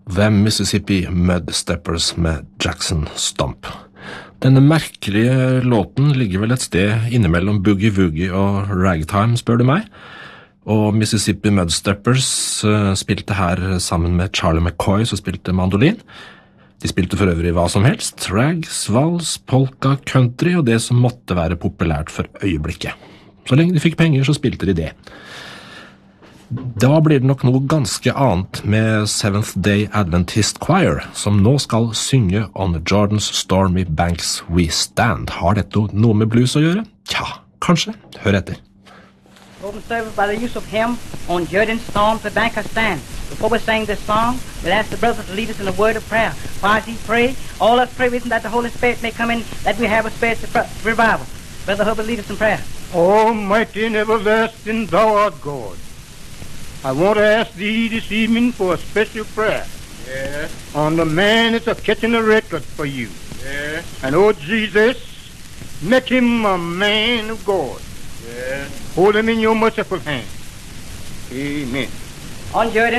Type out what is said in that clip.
The Mississippi Mudsteppers med Jackson Stomp. Denne merkelige låten ligger vel et sted innimellom Boogie Woogie og Ragtime, spør du meg. Og Mississippi Mudsteppers spilte her sammen med Charlie McCoy, som spilte mandolin. De spilte for øvrig hva som helst, rag, vals, polka, country og det som måtte være populært for øyeblikket. Så lenge de fikk penger, så spilte de det. Da blir det nok noe ganske annet med Seventh Day Adventist Choir, som nå skal synge On Jordan's Stormy Banks We Stand. Har dette noe med blues å gjøre? Tja, kanskje. Hør etter. Open service by the use of hymn On Jordan's Stormy Banks We Stand. Before we sing this song, we'll ask the brothers to lead us in a word of prayer. While he pray, all us pray with him that the Holy Spirit may come in, that we have a spiritual revival. Brother Hubbard, lead us in prayer. Almighty and everlasting, thou art God. I want to ask thee this evening for a special prayer. Yes. On the man that's catching a record for you. Yes. And oh Jesus, make him a man of God. Yes. Hold him in your merciful hand. Amen. On Jordan.